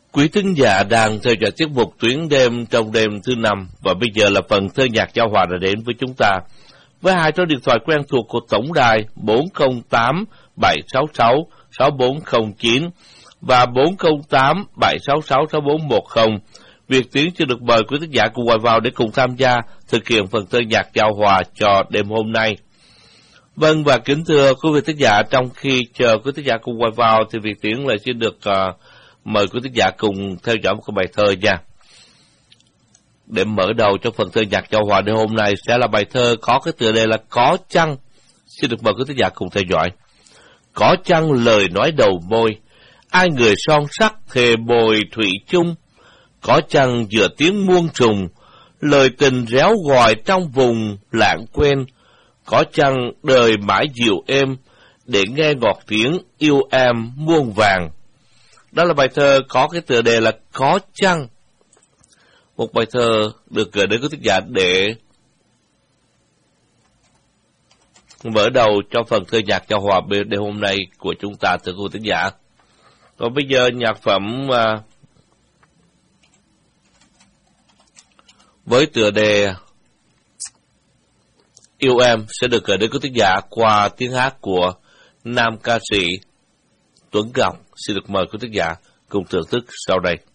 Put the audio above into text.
Quý thính giả đang theo dõi tiết mục Tuyến Đêm trong đêm thứ 5 và bây giờ là phần thơ nhạc giao hòa đã đến với chúng ta. Với hai số điện thoại quen thuộc của tổng đài 408 766 6409 và 408 766 6410, Việt Tiến chưa được mời quý thính giả cùng gọi vào để cùng tham gia thực hiện phần thơ nhạc giao hòa cho đêm hôm nay. Vâng, và kính thưa quý vị thính giả, trong khi chờ quý thính giả cùng gọi vào thì Việt Tiến lại xin được mời quý thính giả cùng theo dõi một cái bài thơ nha. Để mở đầu cho phần thơ nhạc giao hòa đêm hôm nay sẽ là bài thơ có cái tựa đề là Có Chăng. Xin được mời quý thính giả cùng theo dõi. Có chăng lời nói đầu môi, ai người son sắc thề bồi thủy chung. Có chăng giữa tiếng muôn trùng, lời tình réo gọi trong vùng lãng quên. Có chăng đời mãi dịu êm, để nghe ngọt tiếng yêu em muôn vàng. Đó là bài thơ có cái tựa đề là Có Chăng. Một bài thơ được gửi đến quý thính giả để mở đầu cho phần thơ nhạc giao hòa đêm hôm nay của chúng ta, thưa quý thính giả. Còn bây giờ nhạc phẩm với tựa đề Yêu Em sẽ được gửi đến quý thính giả qua tiếng hát của nam ca sĩ Tuấn Ngọc. Xin được mời quý thính giả cùng thưởng thức sau đây.